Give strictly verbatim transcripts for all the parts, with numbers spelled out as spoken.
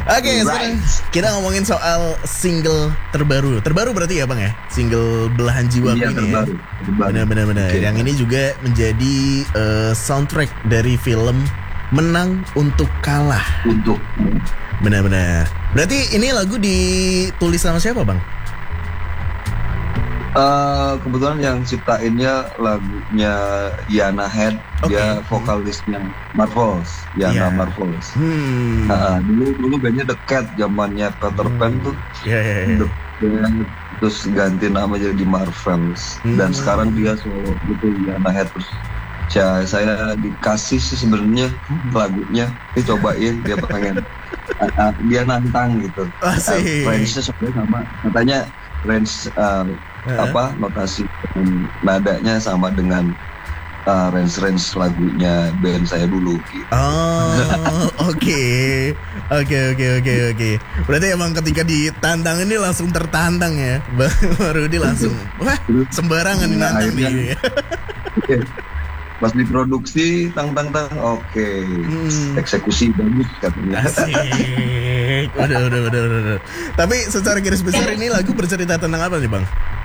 Oke, sekarang kita ngomongin soal single terbaru. Terbaru berarti ya Bang ya? Single Belahan Jiwaku Iya, ini terbaru. ya. Terbaru. Benar-benar benar. Oke. Yang ini juga menjadi eh, soundtrack dari film Menang Untuk Kalah. Untuk Benar-benar. Berarti ini lagu ditulis sama siapa Bang? eh, kebetulan yang ciptainnya lagunya Yana Head, Oke. dia vokalisnya Marvels, Yana Iya. Marvels. Hmm. Nah, dulu dulu bandnya The Cat, zamannya Peter Pan tuh. Ya, ya, ya. The Band, terus ganti nama jadi Marvels. Dan Hmm. sekarang dia solo gitu, Yana Head terus. Ya, saya dikasih sih sebenarnya lagunya, ini cobain, dia pengen, uh, uh, dia nantang gitu. Asik. Uh, range-nya sebenarnya sama, katanya range uh, Heeh. apa notasi dan nadanya sama dengan uh, range-range lagunya band saya dulu gitu. Oh, oke, oke, oke, oke, oke. Berarti emang ketika ditantang ini langsung tertantang ya, Bang Rudy langsung, wah sembarangan Nah, nantang akhirnya- nih. Oke. Pas diproduksi tang tang tang, oke, Hmm. eksekusi bagus katanya. Asik, udah, udah, udah, udah, udah. Tapi secara garis besar ini lagu bercerita tentang apa nih Bang?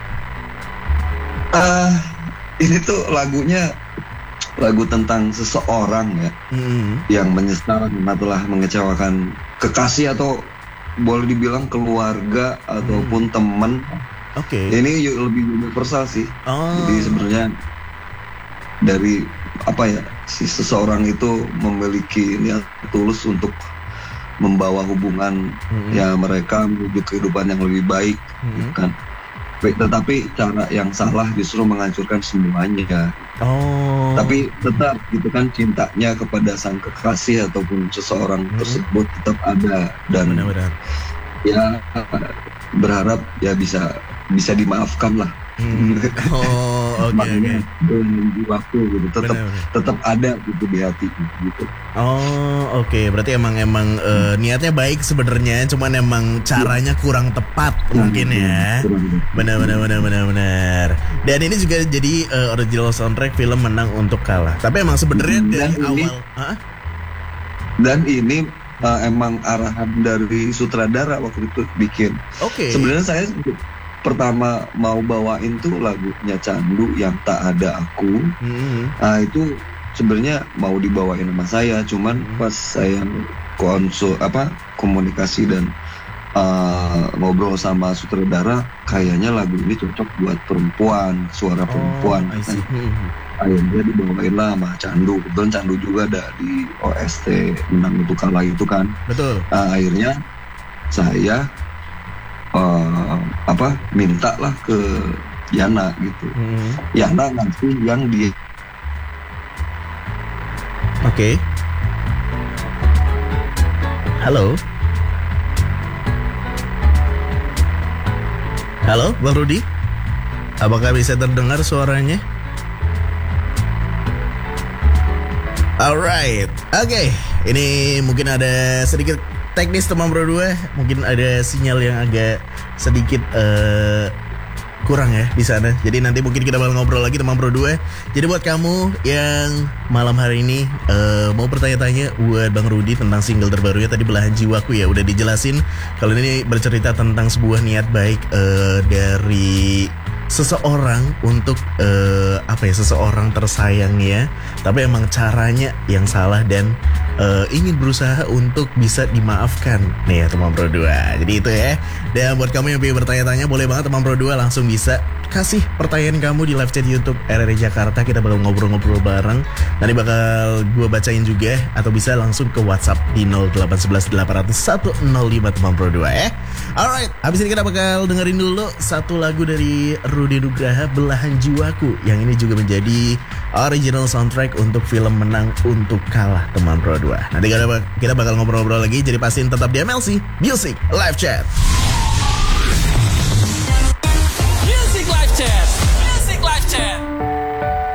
Ah, ini tuh lagunya lagu tentang seseorang ya Hmm. yang menyesal karena telah mengecewakan kekasih atau boleh dibilang keluarga ataupun teman. Oke. Ini yu- lebih universal sih. Oh. Jadi sebenarnya dari apa ya, si seseorang itu memiliki niat tulus untuk membawa hubungan Hmm. ya mereka menuju kehidupan yang lebih baik, Hmm. kan? Baik, tetapi cara yang salah justru menghancurkan semuanya. Oh. Tapi tetap gitu kan, cintanya kepada sang kekasih ataupun seseorang Hmm. tersebut tetap ada, dan benar-benar. ya berharap ya bisa bisa dimaafkan lah. Hmm. Oh, oke, oke. Makanya dengan jiwaku gitu tetap Benar-benar. tetap ada gitu di hati gitu. Oh, oke. Berarti emang emang eh, niatnya baik sebenarnya, cuman emang caranya kurang tepat mungkin ya. Kurang- Benar, benar, benar, benar, benar. Dan ini juga jadi eh, original soundtrack film Menang Untuk Kalah. Tapi emang sebenarnya Dan dari ini- awal, Hah? Dan ini uh, emang arahan dari sutradara waktu itu bikin. Oke. Sebenarnya saya pertama mau bawain tuh lagunya Candu yang Tak Ada Aku. Hmm. Nah itu sebenarnya mau dibawain sama saya, cuman Hmm. pas saya konsul apa komunikasi dan uh, ngobrol sama sutradara, kayaknya lagu ini cocok buat perempuan, suara perempuan. Oh, I see. Hmm. Akhirnya dibawain lah sama Candu. Kebetulan Candu juga ada di O S T Menang Untuk Kalah itu kan. Betul. Nah, akhirnya saya uh, apa minta lah ke Yana gitu. Hmm. Yana ngasih yang dia Oke. Halo. Halo, Bang Rudy. Apakah bisa terdengar suaranya? Alright, oke. Ini mungkin ada sedikit teknis teman berdua. Mungkin ada sinyal yang agak sedikit eh, kurang ya di sana. Jadi nanti mungkin kita bakal ngobrol lagi teman berdua. Jadi buat kamu yang malam hari ini eh, mau bertanya-tanya buat Bang Rudy tentang single terbarunya tadi Belahan Jiwaku ya udah dijelasin. Kalau ini bercerita tentang sebuah niat baik eh, dari seseorang untuk eh, apa ya seseorang tersayangnya, tapi emang caranya yang salah dan eh, ingin berusaha untuk bisa dimaafkan nih ya teman Pro dua. Jadi itu ya. Dan buat kamu yang pengen bertanya-tanya boleh banget teman Pro dua langsung bisa kasih pertanyaan kamu di live chat YouTube R R I Jakarta. Kita bakal ngobrol-ngobrol bareng. Nanti bakal gue bacain juga atau bisa langsung ke WhatsApp di nol delapan satu satu delapan nol satu satu nol lima teman Pro dua ya. Alright, habis ini kita bakal dengerin dulu satu lagu dari Rudy Nugraha, Belahan Jiwaku, yang ini juga menjadi original soundtrack untuk film Menang Untuk Kalah teman Pro dua. Nanti kita, kita bakal ngobrol-ngobrol lagi, jadi pastiin tetap di M L C Music Live Chat.